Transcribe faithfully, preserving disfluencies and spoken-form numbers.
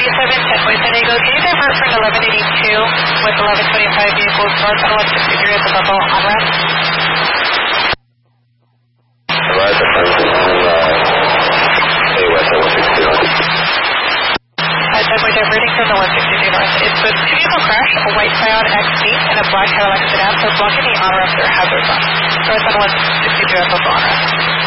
seven, ten point San Diego. Can you divert from eleven eighty-two with eleven twenty-five vehicles north on one sixty-three at the Bubble on ramp? Right, the front is on uh, A West at one sixty-two north. I said we're diverting from the one sixty-two north. It's a two-vehicle crash, a white Scion X B and a black Cadillac sedan, so blocking the on-ramp through hazard zone. North on one sixty-two at the on-ramp.